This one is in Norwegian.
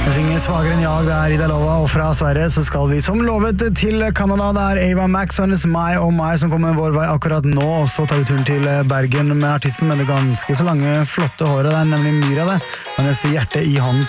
Svagere enn jag, det Ida Lova, og fra Sverige så skal vi som lovet til Canada. Det Ava Max og hennes My Oh My som kommer vår vei akkurat nå, og så tar vi turen til Bergen med artisten med det ganske så lange, flotte håret. Det nemlig Myra det, og hennes hjerte i hånden